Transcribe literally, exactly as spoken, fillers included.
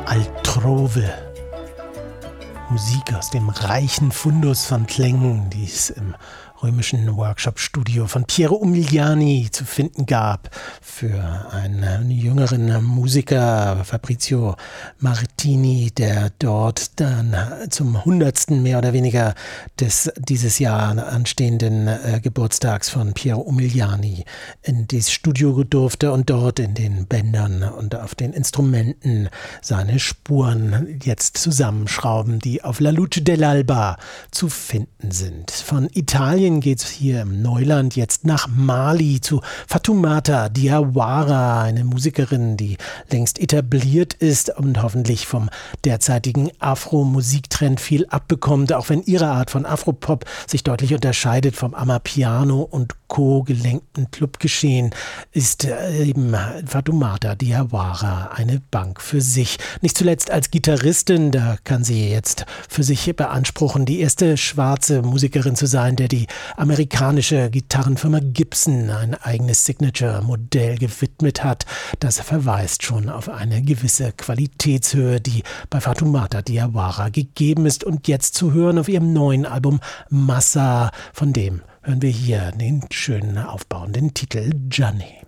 Altrove. Musik aus dem reichen Fundus von Klängen, die es im römischen Workshop-Studio von Piero Umiliani zu finden gab für einen jüngeren Musiker, Fabrizio Martini, der dort dann zum hundertsten mehr oder weniger des dieses Jahr anstehenden äh, Geburtstags von Piero Umiliani in das Studio durfte und dort in den Bändern und auf den Instrumenten seine Spuren jetzt zusammenschrauben, die auf La Luce dell'Alba zu finden sind. Von Italien geht es hier im Neuland jetzt nach Mali zu Fatoumata Diawara, eine Musikerin, die längst etabliert ist und hoffentlich vom derzeitigen Afro-Musiktrend viel abbekommt, auch wenn ihre Art von Afropop sich deutlich unterscheidet vom Amapiano und Co. gelenkten Clubgeschehen, ist eben Fatoumata Diawara eine Bank für sich. Nicht zuletzt als Gitarristin, da kann sie jetzt für sich beanspruchen, die erste schwarze Musikerin zu sein, der die amerikanische Gitarrenfirma Gibson ein eigenes Signature-Modell gewidmet hat. Das verweist schon auf eine gewisse Qualitätshöhe, die bei Fatoumata Diawara gegeben ist und jetzt zu hören auf ihrem neuen Album Massa, von dem hören wir hier den schönen aufbauenden Titel Gianni.